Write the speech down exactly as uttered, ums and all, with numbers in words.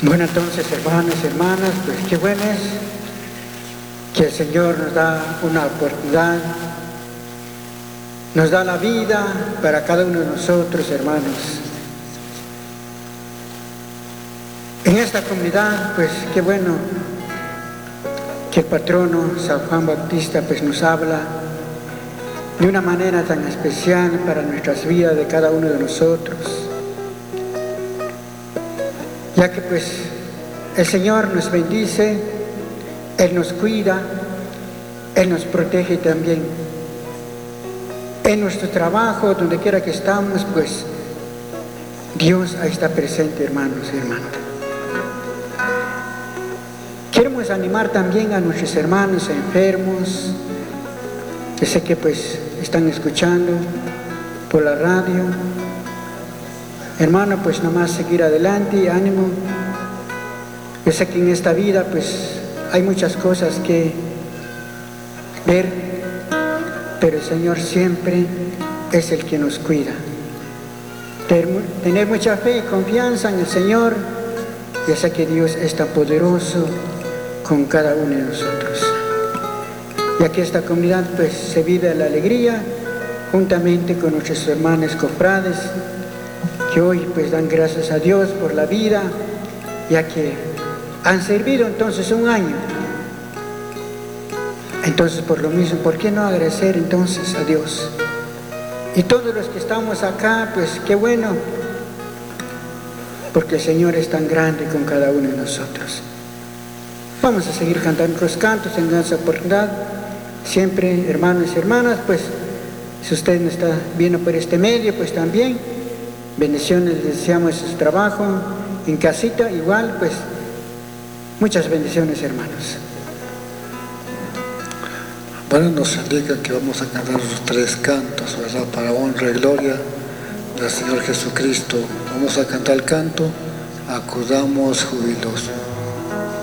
Bueno, entonces, hermanos y hermanas, pues qué bueno es que el Señor nos da una oportunidad, nos da la vida para cada uno de nosotros, hermanos. En esta comunidad, pues qué bueno que el patrono San Juan Bautista pues nos habla de una manera tan especial para nuestras vidas de cada uno de nosotros, ya que pues el Señor nos bendice, Él nos cuida, Él nos protege también. En nuestro trabajo, donde quiera que estamos, pues Dios ahí está presente, hermanos y hermanas. Queremos animar también a nuestros hermanos enfermos, que sé que pues están escuchando por la radio. Hermano, pues nomás seguir adelante, ánimo. Yo sé que en esta vida pues hay muchas cosas que ver, pero el Señor siempre es el que nos cuida. Tener mucha fe y confianza en el Señor. Yo sé que Dios es tan poderoso con cada uno de nosotros. Ya que esta comunidad pues se vive la alegría juntamente con nuestros hermanos cofrades, que hoy pues dan gracias a Dios por la vida, ya que han servido entonces un año. Entonces por lo mismo, ¿por qué no agradecer entonces a Dios? Y todos los que estamos acá, pues qué bueno, porque el Señor es tan grande con cada uno de nosotros. Vamos a seguir cantando los cantos en esa oportunidad. Siempre, hermanos y hermanas, pues si usted me está viendo por este medio, pues también bendiciones, les deseamos su trabajo en casita, igual, pues muchas bendiciones, hermanos. Bueno, nos indica que vamos a cantar los tres cantos, ¿verdad? Para honra y gloria del Señor Jesucristo. Vamos a cantar el canto, acudamos jubilosos.